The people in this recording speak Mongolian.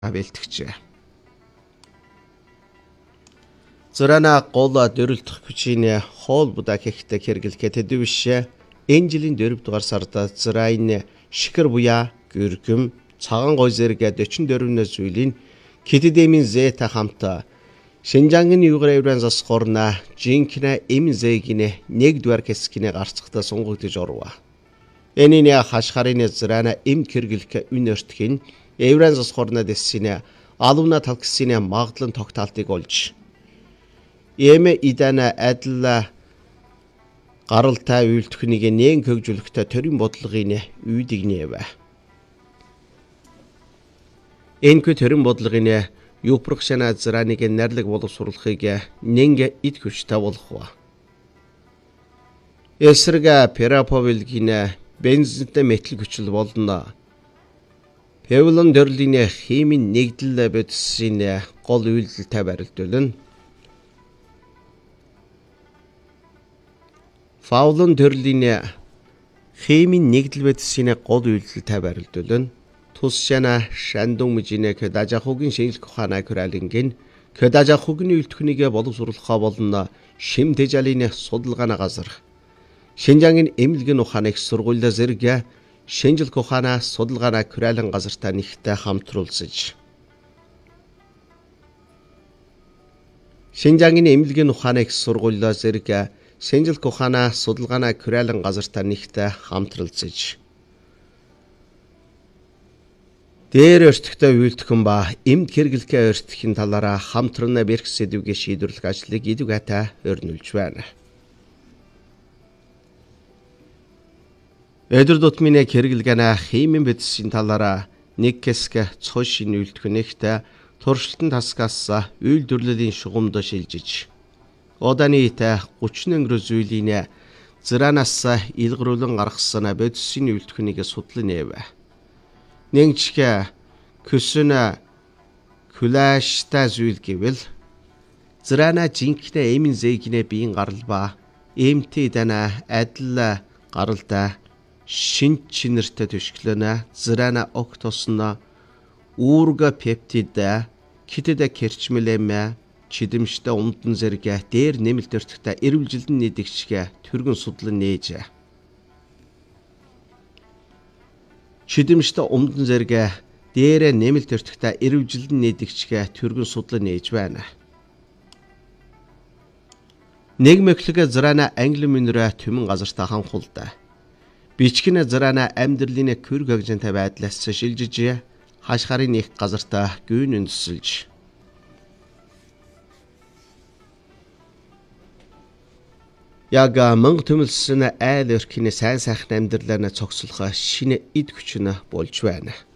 бэлтгэжээ. Зурана гола дөрөлдөх хүчийн хоол будаа хийхтэй хэрэглэхэд төдөвшээ. Энэ жилийн 4 дугаар сард Израиль шикэр буяа гүргэм цагаан гой зэрэг 44 зүйлийн Китдемийн зэта хамт Шинжангийн югэр еврен засхорна жинкнэ эмзэгинэ нэгдүгээр хэсгинэ гарцахтаа сунгагдж орва. Энэний хашхарын Израиль эм хэрэглэх үнэртхэн еврен засхорна дэссинэ алуна талксинэ магадлан тогтоалтыг олж Эме идана адла гаралтай үйлдвэхнийг нээн хөгжүүлэхтэй төрийн бодлогын үйдэг нэвэ. Энэхүү төрийн бодлогын юупрокшана Израилийг нэрлэг боловсруулахыг нэнгэ ид хүчтэй болгоё. Эсрэгэ Пераповилгийн бензинтэй метал хүчил болно. Певлон дөрлөлийн химийн нэгдэл бодисын гол үйлдэлтэй барилдуулна. Паулон дөрлөлийн химийн нэгдэл бодисын гол үйлдэлтэй барилдуулна. Тусшана шандун мжинэ кэдажахугийн шинжлэх ухааны хүрээлэнгийн кэдажахугийн үйлдвэхнийг боловсруулах болно шим тэжээлийн судалгааны газар. Шинжангийн эмнэлгийн ухааны сургууль зэрэг шинжлэх ухааны судалгааны хүрээлэн газартай нэгтэй хамтруулсаж. Шинжангийн эмнэлгийн ухааны сургууль зэрэг шинжлэх ухааны судалгааны хүрээлэн газартай нэгтэй хамтралцаж. Дээр өртөгтэй үйлдэх ба эмд хэрэглэхээ өртөхийн талаараа хамтран бэрх сэдвгээ шийдвэрлэх ажлыг идэвхтэй өрнүүлж байна. Өдөр тутмын хэрэглэгээний химийн бодисын талаараа нэг хэсэг цошин үйлдвэрнийхтэй туршилтын тасгаас үйлдвэрлэлийн шугамд шилжиж одоониитэй 30 өнгөрөө зүйлийн Израилаас илгэрүүлэн гаргасан бодисын үйлдвэрнийг судлан нэв. Нэгчгэ көсөнө күлэштэй зүйл гэвэл Израиль жинкнэ эмэн зэгнэ биеийн гарал ба эмтэй дана адил гаралтай шин чинэртэй төшгөлөнө Израиль октосна үүргэ пептид китэдэ керчмэлэмэ чидэмжтэй умдан зэрэг дээр нэмэлт өртөгтэй эрүүл жилдэн нэгдэгчгэ түргэн судлан нээж. Чидэмжтэй умдан зэрэг дээр нэмэлт өртөгтэй эрүүл жилдэн нэгдэгчгэ түргэн судлан нээж байна. Нэгмэхлэг Израиль англи мөнрөө түмэн газартаа ханхулда. Бичгэн Израиль амьдралын көр гагжинтай байдлаас шилжиж хашхарын их газартаа гүйн өндсөлж. Яг мөнгө төмөлсөн айл өрхийн сайн сайхан амьдралаа цогцлох шинэ эд хүч нь болж байна.